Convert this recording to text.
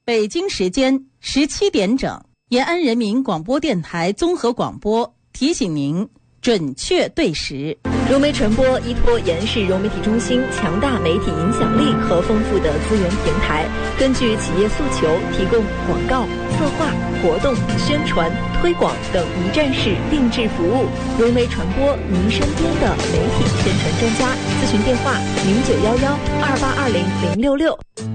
北京时间17点整，延安人民广播电台综合广播提醒您准确对时。 融媒传播依托延安市融媒体中心强大媒体影响力和丰富的资源平台，根据企业诉求提供广告、策划、活动、宣传、推广等一站式定制服务。融媒传播，您身边的媒体宣传专家。咨询电话：0911282066。